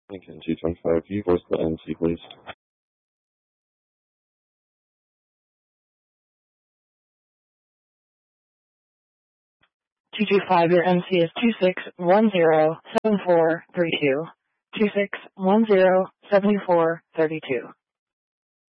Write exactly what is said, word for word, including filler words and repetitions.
Lincoln two twenty-five, can you voice the N C, please? two two five, your M C is two six one zero seven four three two. two six one zero seven four three two.